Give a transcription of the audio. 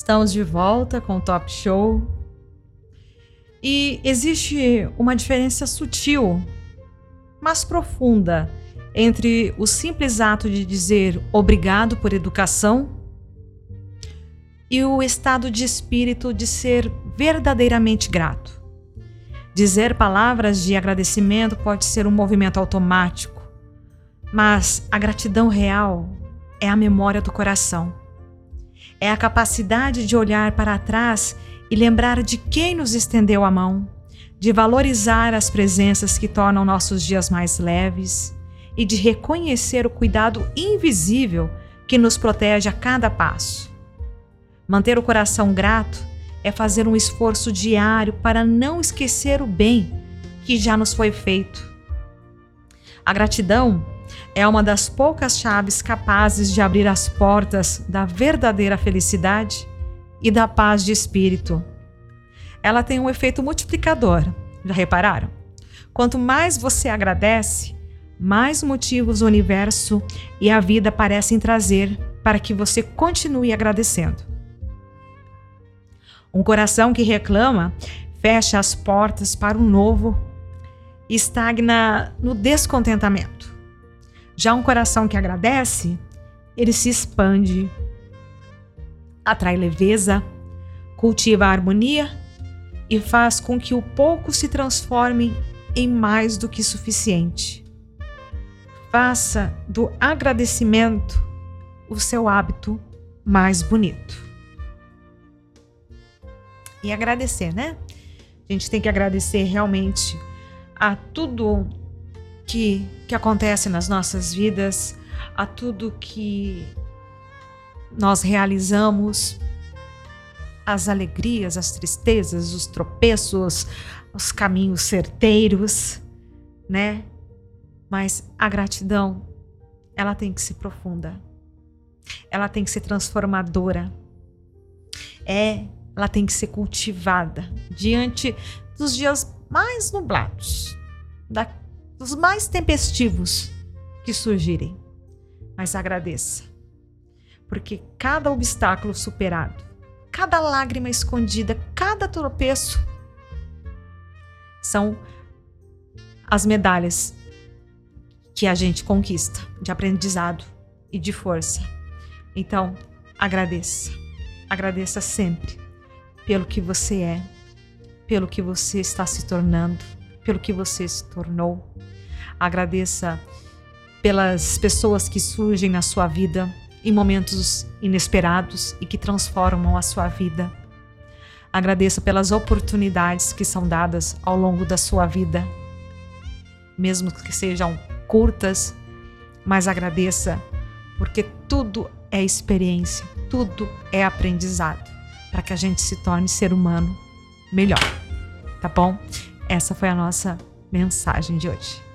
Estamos de volta com o Top Show. E existe uma diferença sutil, mas profunda, entre o simples ato de dizer obrigado por educação e o estado de espírito de ser verdadeiramente grato. Dizer palavras de agradecimento pode ser um movimento automático, mas a gratidão real é a memória do coração. É a capacidade de olhar para trás e lembrar de quem nos estendeu a mão, de valorizar as presenças que tornam nossos dias mais leves e de reconhecer o cuidado invisível que nos protege a cada passo. Manter o coração grato é fazer um esforço diário para não esquecer o bem que já nos foi feito. A gratidão é uma das poucas chaves capazes de abrir as portas da verdadeira felicidade e da paz de espírito. Ela tem um efeito multiplicador, já repararam? Quanto mais você agradece, mais motivos o universo e a vida parecem trazer para que você continue agradecendo. Um coração que reclama fecha as portas para o novo e estagna no descontentamento. Já um coração que agradece, ele se expande, atrai leveza, cultiva a harmonia e faz com que o pouco se transforme em mais do que suficiente. Faça do agradecimento o seu hábito mais bonito. E agradecer, né? A gente tem que agradecer realmente a tudo que acontece nas nossas vidas, a tudo que nós realizamos, as alegrias, as tristezas, os tropeços, os caminhos certeiros, né? Mas a gratidão, ela tem que ser profunda. Ela tem que ser transformadora. Ela tem que ser cultivada diante dos dias mais nublados, dos mais tempestivos que surgirem. Mas agradeça, porque cada obstáculo superado, cada lágrima escondida, cada tropeço são as medalhas que a gente conquista de aprendizado e de força. Então, agradeça. Agradeça sempre pelo que você é, pelo que você está se tornando, pelo que você se tornou. Agradeça pelas pessoas que surgem na sua vida em momentos inesperados e que transformam a sua vida. Agradeça pelas oportunidades que são dadas ao longo da sua vida, mesmo que sejam curtas, mas agradeça porque tudo é experiência, tudo é aprendizado para que a gente se torne ser humano melhor, tá bom? Essa foi a nossa mensagem de hoje.